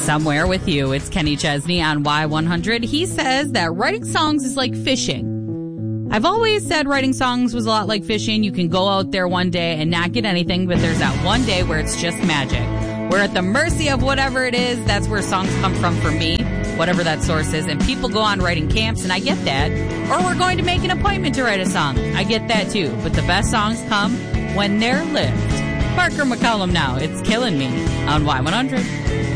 Somewhere with you. It's Kenny Chesney on Y100. He says that writing songs is like fishing. I've always said writing songs was a lot like fishing. You can go out there one day and not get anything, but there's that one day where it's just magic. We're at the mercy of whatever it is. That's where songs come from for me, whatever that source is. And people go on writing camps, and I get that. Or we're going to make an appointment to write a song. I get that too. But the best songs come when they're lived. Parker McCollum now. It's Killing Me on Y100.